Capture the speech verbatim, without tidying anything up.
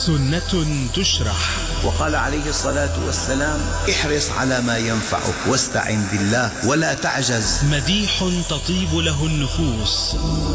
سنة تشرح. وقال عليه الصلاة والسلام: احرص على ما ينفعك واستعن بالله ولا تعجز. مديح تطيب له النفوس.